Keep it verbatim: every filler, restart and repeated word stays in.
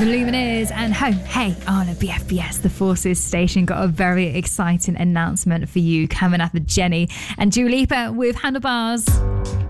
The Lumineers and Home Hey on a B F B S. The Forces station got a very exciting announcement for you coming up with Jenny and Dua Lipa with Handlebars.